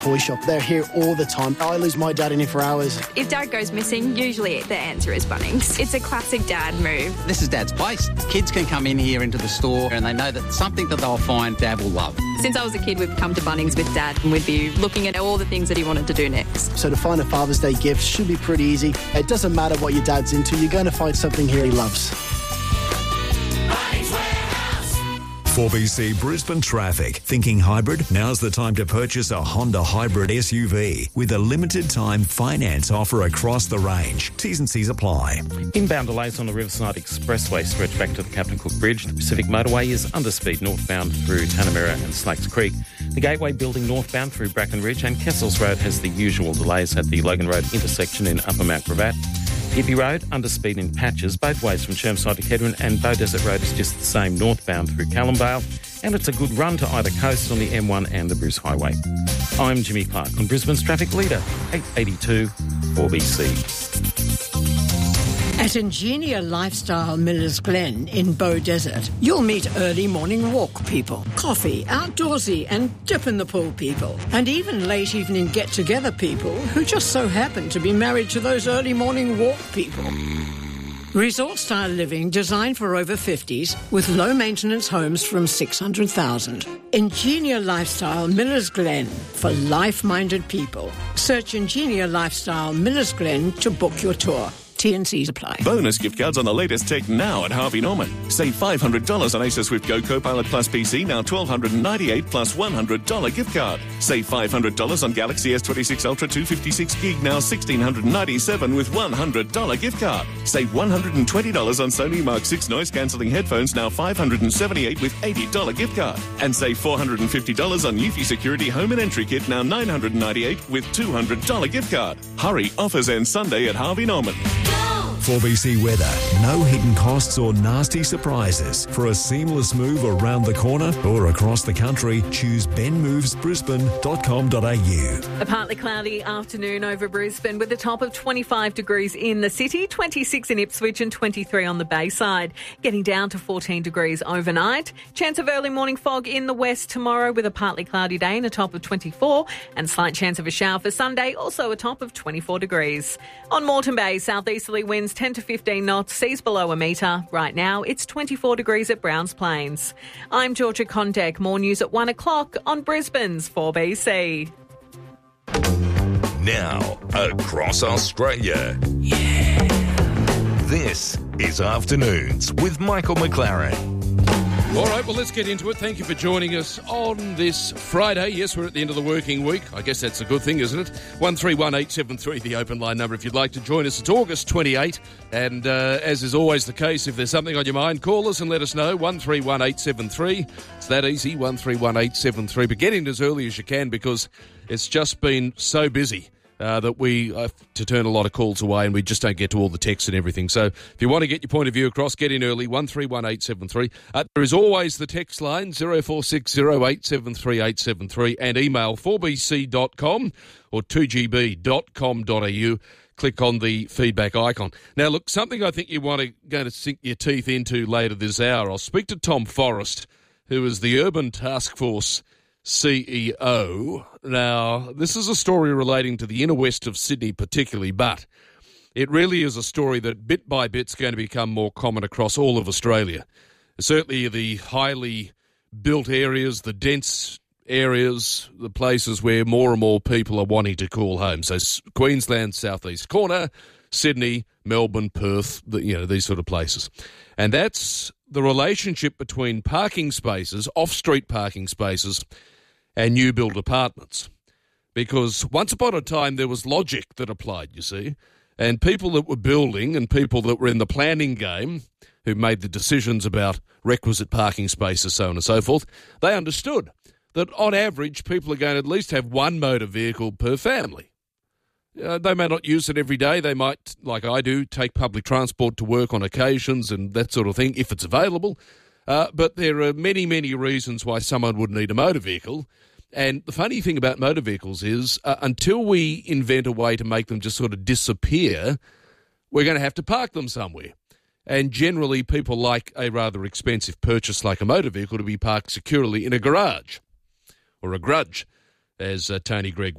Toy shop. They're here all the time. I lose my dad in here for hours. If Dad goes missing, usually the answer is Bunnings. It's a classic Dad move. This is Dad's place. Kids can come in here into the store and they know that something that they'll find Dad will love. Since I was a kid, we've come to Bunnings with Dad and we'd be looking at all the things that he wanted to do next. So to find a Father's Day gift should be pretty easy. It doesn't matter what your dad's into, you're going to find something here he loves. 4BC Brisbane Traffic. Thinking hybrid? Now's the time to purchase a Honda Hybrid SUV with a limited time finance offer across the range. T's and C's apply. Inbound delays on the Riverside Expressway stretch back to the Captain Cook Bridge. The Pacific Motorway is underspeed northbound through Tanamera and Snakes Creek. The Gateway Building northbound through Bracken Ridge, and Kessels Road has the usual delays at the Logan Road intersection in Upper Mount Gravatt. Gippy Road, underspeed in patches, both ways from Chermside to Kedron, and Bow Desert Road is just the same northbound through Callumvale, and it's a good run to either coast on the M1 and the Bruce Highway. I'm Jimmy Clark on Brisbane's Traffic Leader, 882 4BC. At Ingenia Lifestyle Millers Glen in Bow Desert, you'll meet early morning walk people, coffee, outdoorsy and dip in the pool people, and even late evening get-together people who just so happen to be married to those early morning walk people. Resort-style living designed for over 50s with low-maintenance homes from $600,000. Ingenia Lifestyle Millers Glen for life-minded people. Search Ingenia Lifestyle Millers Glen to book your tour. T&Cs apply. Bonus gift cards on the latest tech now at Harvey Norman. Save $500 on Acer Swift Go Copilot Plus PC, now $1,298 plus $100 gift card. Save $500 on Galaxy S26 Ultra 256 gig, now $1,697 with $100 gift card. Save $120 on Sony Mark 6 noise cancelling headphones, now $578 with $80 gift card. And save $450 on Eufy Security Home and Entry Kit, now $998 with $200 gift card. Hurry, offers end Sunday at Harvey Norman. 4BC weather. No hidden costs or nasty surprises. For a seamless move around the corner or across the country, choose benmovesbrisbane.com.au. A partly cloudy afternoon over Brisbane with a top of 25 degrees in the city, 26 in Ipswich and 23 on the Bayside. Getting down to 14 degrees overnight. Chance of early morning fog in the west tomorrow with a partly cloudy day and a top of 24, and slight chance of a shower for Sunday, also a top of 24 degrees. On Moreton Bay, southeasterly winds 10 to 15 knots, seas below a metre. Right now, it's 24 degrees at Browns Plains. I'm Georgia Condek. More news at 1 o'clock on Brisbane's 4BC. Now, across Australia. Yeah. This is Afternoons with Michael McLaren. All right, well, let's get into it. Thank you for joining us on this Friday. Yes, we're at the end of the working week. I guess that's a good thing, isn't it? 131873, the open line number if you'd like to join us. It's August 28, and as is always the case, if there's something on your mind, call us and let us know. 131873. It's that easy, 131873. But get in as early as you can because it's just been so busy. That we have to turn a lot of calls away and we just don't get to all the texts and everything. So if you want to get your point of view across, get in early, 131873. There is always the text line, 0460873873, and email 4bc.com or 2gb.com.au. Click on the feedback icon. Now, look, something I think you want to go to sink your teeth into later this hour. I'll speak to Tom Forrest, who is the Urban Task Force CEO. Now, this is a story relating to the inner west of Sydney particularly, but it really is a story that bit by bit is going to become more common across all of Australia. Certainly the highly built areas, the dense areas, the places where more and more people are wanting to call home. So Queensland, southeast corner, Sydney, Melbourne, Perth, these sort of places. And that's the relationship between parking spaces, off-street parking spaces, and new build apartments. Because once upon a time there was logic that applied, you see, and people that were building and people that were in the planning game who made the decisions about requisite parking spaces, so on and so forth, they understood that on average people are going to at least have one motor vehicle per family. They may not use it every day. They might, like I do, take public transport to work on occasions and that sort of thing if it's available. But there are many, many reasons why someone would need a motor vehicle. And the funny thing about motor vehicles is until we invent a way to make them just sort of disappear, we're going to have to park them somewhere. And generally people like a rather expensive purchase like a motor vehicle to be parked securely in a garage or a grudge. as Tony Gregg